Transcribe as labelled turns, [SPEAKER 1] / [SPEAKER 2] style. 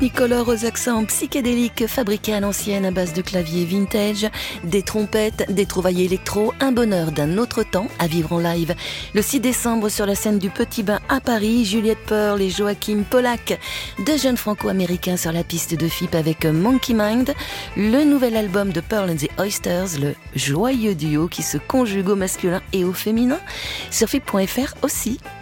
[SPEAKER 1] Technicolor aux accents psychédéliques fabriqués à l'ancienne à base de claviers vintage, des trompettes, des trouvailles électro, un bonheur d'un autre temps à vivre en live. Le 6 décembre sur la scène du Petit Bain à Paris, Juliette Pearl et Joachim Pollack, deux jeunes franco-américains sur la piste de FIP avec Monkey Mind, le nouvel album de Pearl and the Oysters, le joyeux duo qui se conjugue au masculin et au féminin, sur FIP.fr aussi.